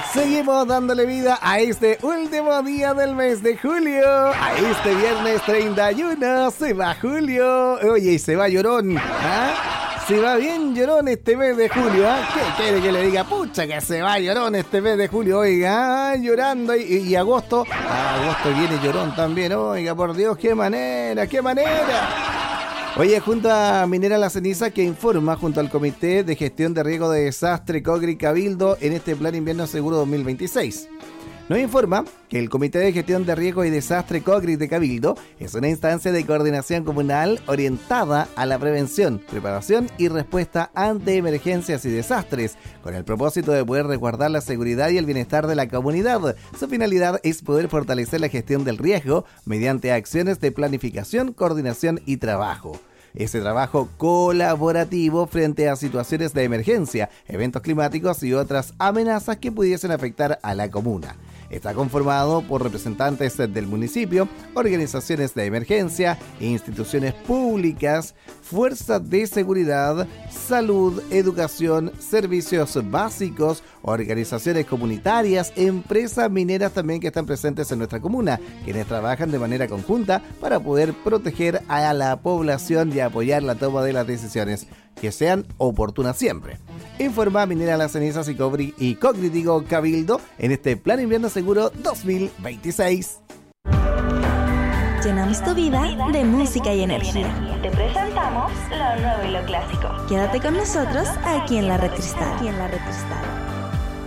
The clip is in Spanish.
Seguimos dándole vida a este último día del mes de julio. A este viernes 31 se va julio. Oye, y se va llorón. ¿Ah? Se va bien llorón este mes de julio. ¿Ah? ¿Qué quiere que le diga? Pucha, que se va llorón este mes de julio. Oiga, llorando. Y agosto. Agosto viene llorón también. Oiga, por Dios, qué manera, qué manera. Oye, Junta Minera La Ceniza que informa junto al Comité de Gestión de Riesgo de Desastre Cogri Cabildo en este Plan Invierno Seguro 2026. Nos informa que el Comité de Gestión de Riesgo y Desastre Cogri de Cabildo es una instancia de coordinación comunal orientada a la prevención, preparación y respuesta ante emergencias y desastres, con el propósito de poder resguardar la seguridad y el bienestar de la comunidad. Su finalidad es poder fortalecer la gestión del riesgo mediante acciones de planificación, coordinación y trabajo. Ese trabajo colaborativo frente a situaciones de emergencia, eventos climáticos y otras amenazas que pudiesen afectar a la comuna. Está conformado por representantes del municipio, organizaciones de emergencia, instituciones públicas, fuerzas de seguridad, salud, educación, servicios básicos, organizaciones comunitarias, empresas mineras también que están presentes en nuestra comuna, quienes trabajan de manera conjunta para poder proteger a la población y apoyar la toma de las decisiones que sean oportunas siempre. Informa Minera Las Cenizas y Cogri Cabildo en este Plan Invierno Seguro 2026. Llenamos tu vida de música y energía. Te presentamos lo nuevo y lo clásico. Quédate con nosotros aquí en La Red Cristal.